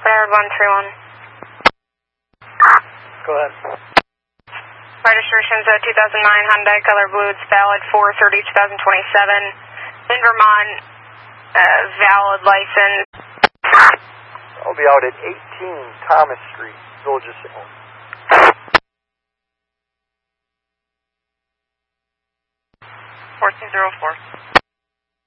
Bernard 131. Go ahead. Registration's a 2009 Hyundai Color Blue. It's valid 4/30/2027. In Vermont, valid license. I'll be out at 18 Thomas Street, Village of Salem. 1404.